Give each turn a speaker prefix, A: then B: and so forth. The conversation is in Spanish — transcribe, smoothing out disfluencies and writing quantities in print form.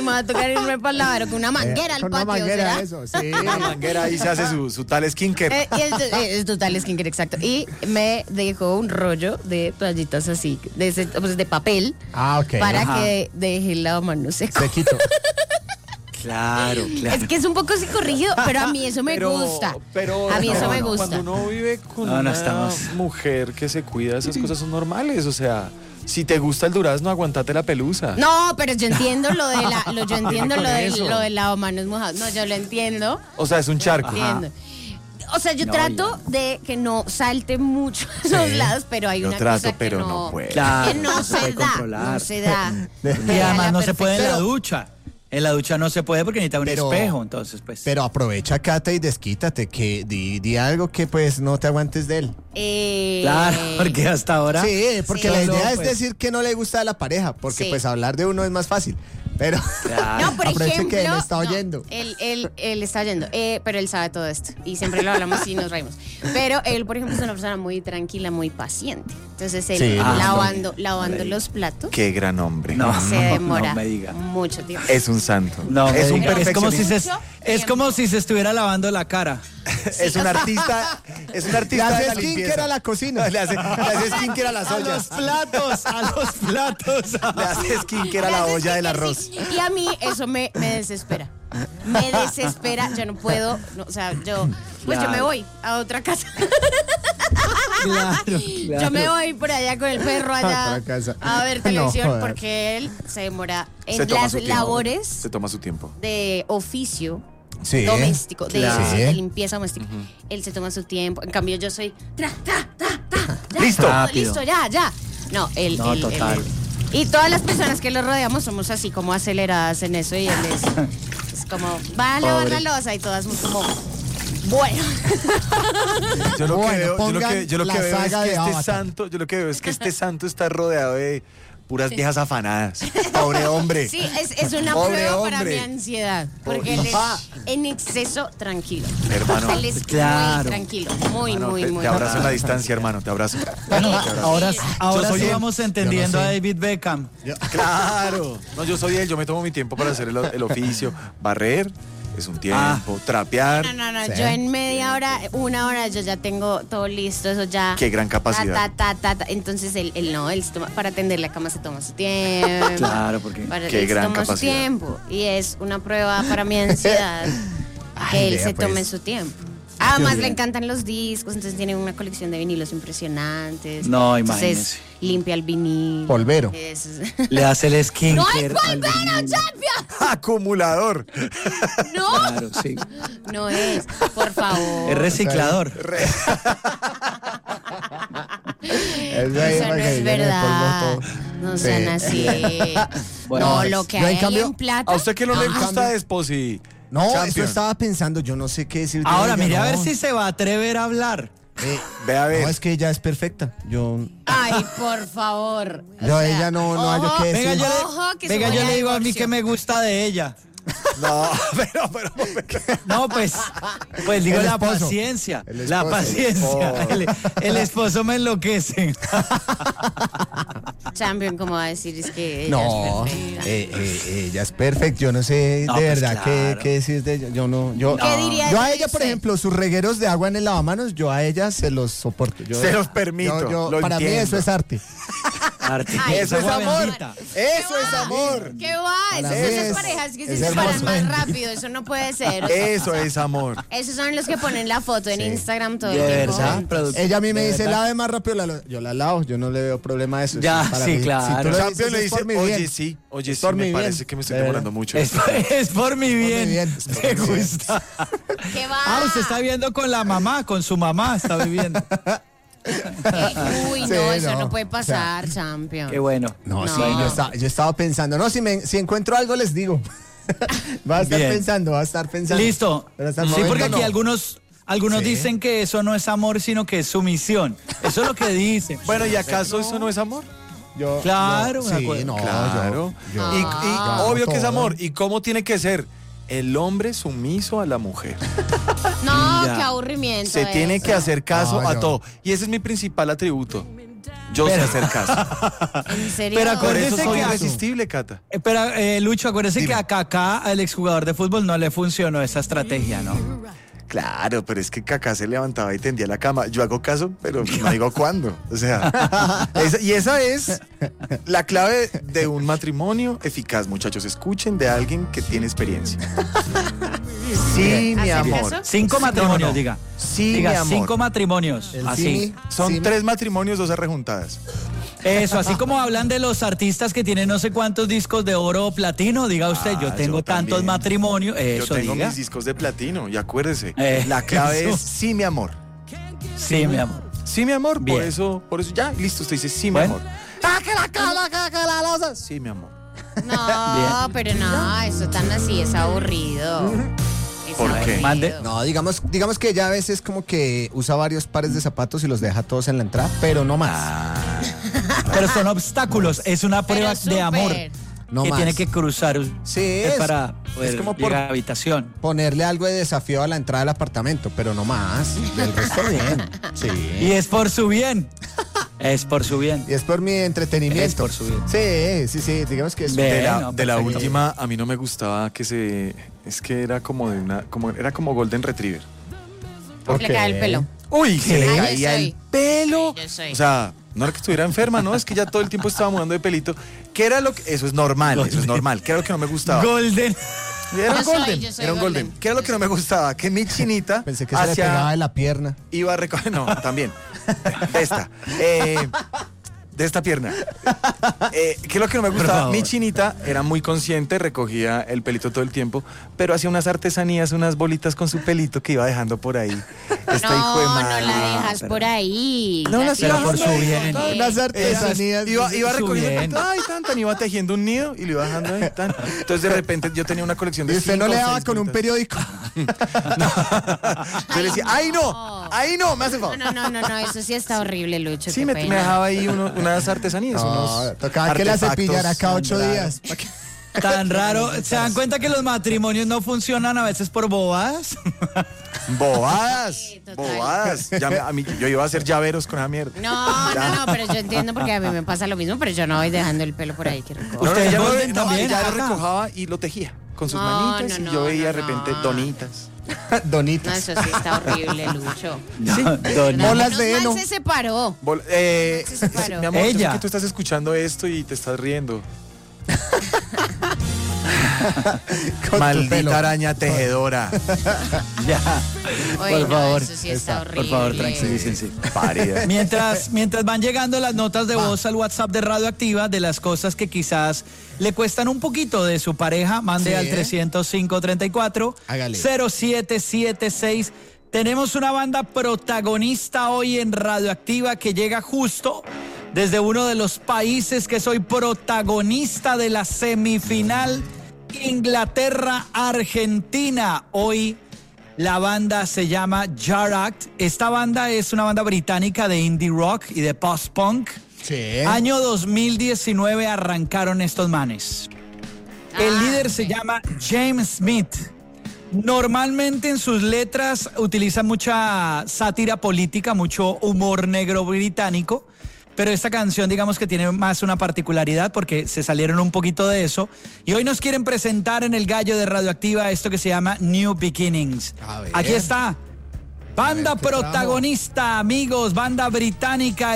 A: me va a tocar irme para el lavadero con una manguera al
B: con
A: patio,
B: una manguera,
A: ¿será?
B: eso, sí.
C: Una manguera ahí se hace su tal skincare.
A: Es total skincare, exacto. Y me dejó un rollo de toallitas así, de papel,
B: Ok.
A: para
D: Ajá.
A: que deje el lavamanos seco.
B: Sequito.
D: Claro.
A: Es que es un poco psicorrígido, pero a mí eso me gusta.
C: Pero
A: a mí eso me
C: no,
A: gusta.
C: Cuando uno vive con
D: No, no
C: una
D: estamos.
C: mujer que se cuida, esas cosas son normales. O sea, si te gusta el durazno, aguantate la pelusa.
A: No, pero yo entiendo yo entiendo
C: Con
A: lo
C: eso.
A: del lavamanos mojado. No, yo lo entiendo.
C: O sea, es un charco.
A: Entiendo. O sea, yo
D: No,
A: trato de que no salte mucho a los lados, pero hay
C: Yo
A: una
C: trato,
A: cosa que
C: pero
A: no,
C: no puedo.
D: Claro,
A: que no
D: no se
A: se
D: puede
A: da,
D: controlar.
A: no se da.
D: Y además no se puede en la
B: Pero-
D: ducha. En la ducha no se puede porque necesita un
B: Pero-
D: espejo, entonces pues.
B: Pero aprovecha, Cata, y desquítate, que di algo que pues no te aguantes de él.
D: Claro, porque hasta ahora.
B: Sí, porque
A: Sí.
B: la
D: Solo,
B: idea es
D: pues.
B: decir que no le gusta a la pareja, porque
A: Sí.
B: pues hablar de uno es más fácil. Pero
D: Claro.
A: No, por
B: Aproveche
A: ejemplo,
B: que él está
A: no,
B: oyendo.
A: Él está oyendo, pero él sabe todo esto y siempre lo hablamos y nos reímos. Pero él, por ejemplo, es una persona muy tranquila, muy paciente. Entonces él
B: Sí.
A: lavando
D: no.
A: los platos
C: Qué gran hombre.
D: No.
A: se demora
D: no me diga.
A: mucho tiempo.
C: Es un santo.
D: No,
C: es un
D: es como si
C: perfeccionista.
D: es como si se estuviera lavando la cara.
C: Es un artista. Es un
B: le
C: artista de
B: hace
C: la
B: skincare
C: limpieza.
B: a la cocina.
C: Le hace skincare a las ollas.
D: platos, a los platos.
C: Le hace skincare a la
A: Entonces,
C: olla del
A: sí,
C: arroz.
A: sí. Y a mí eso me desespera. Me desespera, yo no puedo, no, o sea, yo
D: Claro.
A: me voy a otra casa.
D: Claro,
A: Yo me voy por allá con el perro allá
B: Otra casa.
A: a ver
B: No
A: televisión
B: jodas.
A: porque él se demora
C: Se
A: en
C: toma
A: las
C: su tiempo.
A: labores
C: Se toma su tiempo.
A: de oficio
B: Sí.
A: doméstico,
D: Claro.
A: de limpieza doméstica. Él se toma su tiempo. En cambio, yo soy ya,
C: Listo.
A: todo
D: Rápido.
A: listo, ya. No, él.
D: No,
A: él-
D: total.
A: y todas las personas que lo rodeamos somos así como aceleradas en eso y él es como, va a lavar
D: Pobre.
A: la loza y todas como, bueno.
C: Yo lo que
B: Bueno,
C: veo, yo lo que
B: pongan la
C: veo es
B: saga
C: que
B: de
C: este
B: Avatar.
C: santo, yo lo que veo es que este santo está rodeado de puras viejas afanadas. Pobre hombre.
A: Sí, es una
C: Pobre
A: prueba para
C: hombre.
A: mi ansiedad. Porque él es en exceso tranquilo.
C: Hermano.
A: Él es
D: Claro.
A: muy tranquilo. Muy,
C: Hermano,
A: muy,
C: te,
A: muy.
C: te abrazo en la distancia, hermano, te abrazo.
D: Bueno, ahora
C: Yo soy
D: sí
C: él.
D: vamos entendiendo
B: Yo no
D: a
B: sé.
D: David Beckham.
C: Claro. No, yo soy él, yo me tomo mi tiempo para hacer el oficio. Barrer es un tiempo, trapear.
A: No,
B: Sí.
A: yo en media hora, una hora, yo ya tengo todo listo, eso ya.
C: Qué gran capacidad.
A: Ta. Entonces él se toma, para tender la cama se toma su tiempo.
D: Claro, porque.
C: Qué
A: Él se
C: gran
A: toma su
C: capacidad.
A: tiempo. Y es una prueba para mi ansiedad que
B: Ay,
A: él
B: vea,
A: se tome
B: pues.
A: su tiempo. Además, le
D: bien.
A: encantan los discos, entonces tiene una colección de vinilos impresionantes.
D: No,
A: Entonces,
D: imagínese.
A: limpia el vinil.
B: Polvero.
A: No
D: Le hace el
A: es
D: skincare. al
A: polvero,
D: vinilo.
A: champion.
C: Acumulador.
A: No,
D: Claro, sí.
A: no es. Por favor.
D: Es reciclador.
B: Eso ahí
A: Eso no
B: para que
A: es
B: llene de
A: verdad.
B: polvo todo.
A: No
B: Sí.
A: sean así.
D: Bueno,
A: no,
D: pues,
A: lo que
B: yo,
A: hay
B: en cambio,
A: ahí en plata.
C: ¿A usted qué no le
B: Ah,
C: gusta
B: cambio.
C: de Esposi?
B: No, eso
C: Champion.
B: estaba pensando, yo no sé qué decir de
D: Ahora,
B: ella,
D: mire a
B: no.
D: ver si se va a atrever a hablar.
C: Ve a ver.
B: No, es que ella es perfecta. Yo
A: Ay, por favor. O
B: Yo a
A: sea,
B: ella no hallo
A: ojo,
B: qué decir.
D: Venga,
A: Ojo, que
D: venga,
A: se
D: yo
A: vaya
D: le
A: a
D: digo a mí
A: divorcio.
D: que me gusta de ella.
C: No, pero.
D: No, pues digo
B: El
D: la
B: esposo.
D: paciencia.
B: El
D: La
B: esposo.
D: paciencia.
C: Oh.
D: El esposo me enloquece.
A: Champion, como va a decir, es que ella
B: No,
A: es perfecta.
B: ella es perfecta. Yo no sé
D: No,
B: de
D: pues
B: verdad
D: claro.
B: qué decir de ella. Yo no. Yo,
A: ¿Qué diría
B: yo a
A: de
B: ella, por
A: usted?
B: ejemplo, sus regueros de agua en el lavamanos, yo a ella se los soporto. Yo,
C: Se los permito, lo
B: para mí
C: entiendo.
B: eso es arte.
D: Arte.
A: Ay,
C: Eso es
D: agua
C: amor.
D: bendita.
C: Eso es amor.
A: ¿Qué va?
B: Para
A: Esas
B: mí
A: son las
B: es-
A: parejas que
B: es
A: se separan
B: hermoso.
A: más rápido. Eso no puede ser. O sea,
C: Eso es amor.
A: esos son los que ponen la foto en Instagram todo el
D: De
A: tiempo.
D: verdad, productor.
B: Ella a mí me
D: ¿De
B: dice,
D: verdad?
B: lave más rápido yo la lavo, yo no le veo problema a eso.
D: Ya,
B: para
D: sí,
B: mí,
D: claro.
B: Si tú lo
C: Champion
B: dices,
C: le
B: es
C: dice,
B: por mi
C: oye,
B: bien.
C: sí,
B: Es por mi
C: me
B: bien.
C: parece que me estoy
B: De
C: demorando
B: verdad.
C: mucho.
D: Es por mi bien.
B: bien.
D: Me gusta.
A: ¿Qué va?
D: Ah, usted está viviendo con la mamá, con su mamá está viviendo.
A: Uy, no,
B: Sí,
A: eso
B: no.
A: no puede pasar, Champion.
D: Qué bueno.
B: No,
A: No.
B: sí, yo estaba pensando, no, si encuentro algo les digo. Va a estar
D: Bien.
B: pensando, va a estar pensando.
D: Listo.
B: Pero hasta el
D: Sí,
B: momento
D: porque aquí
B: no.
D: algunos
B: Sí.
D: dicen que eso no es amor, sino que es sumisión. Eso es lo que dicen.
C: Bueno, ¿y acaso eso no es amor?
D: Claro, de
B: sí,
D: acuerdo.
B: no,
C: Claro.
B: yo-
C: Y
B: yo
C: obvio que es
B: todo.
C: amor. ¿Y cómo tiene que ser? El hombre sumiso a la mujer.
A: No,
D: Ya.
A: qué aburrimiento.
C: Se tiene
A: eso.
C: que hacer caso
B: No,
C: a
B: yo-
C: todo. Y ese es mi principal atributo. Yo sé hacer caso.
A: ¿En serio?
D: Pero
C: Por
D: acuérdese
C: eso soy
D: que-
C: irresistible, Cata.
D: Pero, Lucho, acuérdese
C: Dime.
D: que a Kaká, al exjugador de fútbol, no le funcionó esa estrategia, ¿no?
C: Claro, pero es que Kaká se levantaba y tendía la cama. Yo hago caso, pero no digo cuándo. O sea, esa es la clave de un matrimonio eficaz, muchachos. Escuchen de alguien que tiene experiencia. Sí, mi
A: ¿Hacer
C: amor.
A: caso?
D: 5 matrimonios,
C: no.
D: diga.
C: Sí,
D: Diga,
C: mi amor.
D: 5 matrimonios.
B: El
D: Así.
B: sí.
C: Son
B: Sí,
C: 3 matrimonios, 2 rejuntadas.
D: Eso, así como hablan de los artistas que tienen no sé cuántos discos de oro o platino, diga usted, yo tengo
C: yo
D: tantos
C: también.
D: matrimonios. Eso,
C: Yo tengo
D: diga.
C: mis discos de platino y acuérdese,
D: Eh,
C: la clave
D: eso.
C: es sí, mi amor.
D: Sí, mi amor.
C: Sí, mi amor,
D: Bien.
C: por eso ya, listo, usted dice sí, mi
D: Bueno.
C: amor. ¡Ah, que la cama, que la losa! Sí, mi amor.
A: No, pero no, eso tan así es aburrido. Es
C: ¿Por qué?
A: aburrido.
D: Mande.
B: No, digamos que ella a veces como que usa varios pares de zapatos y los deja todos en la entrada, pero no más.
D: Pero son obstáculos, es una
A: Pero
D: prueba de amor
A: súper.
B: No
D: que
B: más.
D: tiene que cruzar
B: Sí,
D: para poder
B: es como por
D: llegar a la habitación.
B: ponerle algo de desafío a la entrada del apartamento, pero no más. Del resto bien. Sí.
D: Y es por su bien. Es por su bien.
B: Y es por mi entretenimiento.
D: Es por su bien.
B: Sí, digamos que es.
D: Ve.
C: De la,
D: Bueno,
C: de la
D: perfecto.
C: última, a mí no me gustaba es que era como de era como Golden Retriever.
A: Le cae el pelo.
C: Uy, se le
A: Ah, yo
C: caía
A: soy.
C: el pelo.
A: Sí, yo soy.
C: O sea, no era que estuviera enferma, no, es que ya todo el tiempo estaba mudando de pelito. ¿Qué era lo que? Eso es normal, eso es normal. ¿Qué era lo que no me gustaba?
D: Golden.
C: Era un
A: Yo soy,
C: golden,
A: yo soy
C: era un golden.
A: golden.
C: ¿Qué era lo que no me gustaba? Que mi chinita
B: Pensé que se le pegaba de la pierna.
C: iba a recoger, no, también, de esta pierna. ¿Qué es lo que no me
D: Por
C: gustaba?
D: favor.
C: Mi chinita era muy consciente, recogía el pelito todo el tiempo, pero hacía unas artesanías, unas bolitas con su pelito que iba dejando por ahí. Esta hijo de
A: No, no
C: madre.
A: la dejas
D: pero-
A: por ahí.
C: No,
A: La
C: las
D: Pero
C: iba
D: por
C: dejando
D: su
C: ahí.
D: bien.
B: Unas artesanías.
C: Iba
D: Su
C: recogiendo,
D: bien.
C: ay, tan, iba tejiendo un nido y lo iba dejando ahí, tan. Entonces de repente yo tenía una colección de
B: Y usted no
C: 5
B: le
C: o
B: daba
C: 6
B: con un
C: bolitas.
B: periódico.
C: Yo le decía, ay no, me hace favor.
A: No, eso sí está horrible, Lucho.
C: Sí,
A: qué
C: me
A: pena.
C: dejaba ahí unas artesanías,
B: No,
C: unos
B: tocaba que la
C: artefactos.
B: cepillara cada 8
D: Raro.
B: días.
D: Tan raro. ¿Se dan cuenta que los matrimonios no funcionan a veces por bobadas?
C: Bobadas,
A: Sí, total.
C: bobadas. Yo iba a hacer llaveros con esa mierda.
A: No, pero yo entiendo porque a mí me pasa lo mismo, pero yo no voy dejando el pelo por ahí, que rico.
D: ¿Usted es
C: ella
D: golden también?
C: ya lo
D: Ajá.
C: recojaba y lo tejía con sus
A: No,
C: manitas
A: no,
C: y yo
A: no,
C: veía de
A: no,
C: repente
A: no.
C: donitas.
A: No,
B: Donitas.
A: eso sí está horrible, Lucho.
D: Don-
B: Bolas
A: Menos
B: de
A: mal
B: heno.
A: se separó.
C: Se
A: separó.
C: mi amor, yo sé
D: Ella.
C: que tú estás escuchando esto y te estás riendo.
B: Con tu
C: Maldita
B: pelo.
C: araña tejedora.
D: Ya.
A: Oye,
D: Por
A: no,
D: favor.
A: eso sí está horrible.
D: Por favor, tranquilícense.
C: Parida.
D: Mientras van llegando las notas de voz al WhatsApp de Radioactiva de las cosas que quizás le cuestan un poquito de su pareja, mande
B: Sí.
D: al 305-34
B: Hágale.
D: 0776. Tenemos una banda protagonista hoy en Radioactiva que llega justo desde uno de los países que soy protagonista de la semifinal, Inglaterra-Argentina. Hoy la banda se llama Jar Act. Esta banda es una banda británica de indie rock y de post-punk.
B: Sí.
D: Año 2019 arrancaron estos manes. El líder se llama James Smith. Normalmente en sus letras utiliza mucha sátira política, mucho humor negro británico, pero esta canción digamos que tiene más una particularidad porque se salieron un poquito de eso y hoy nos quieren presentar en el gallo de Radioactiva esto que se llama New Beginnings.
B: A ver.
D: Aquí está, banda
B: A ver, ¿qué trajo?
D: protagonista, amigos, banda británica.